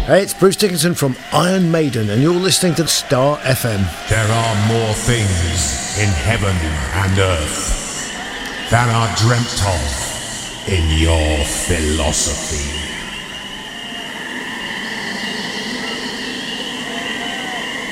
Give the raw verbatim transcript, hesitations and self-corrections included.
Hey, it's Bruce Dickinson from Iron Maiden, and you're listening to Star F M. There are more things in heaven and earth than are dreamt of in your philosophy.